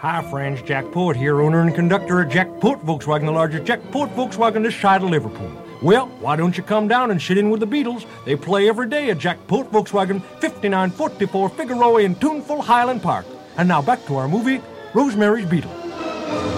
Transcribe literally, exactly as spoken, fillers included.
Hi, friends. Jack Poet here, owner and conductor of Jack Poet Volkswagen, the largest Jack Poet Volkswagen this side of Liverpool. Well, why don't you come down and sit in with the Beatles? They play every day at Jack Poet Volkswagen, fifty-nine forty-four Figueroa in Tuneful Highland Park. And now back to our movie, Rosemary's Beetle.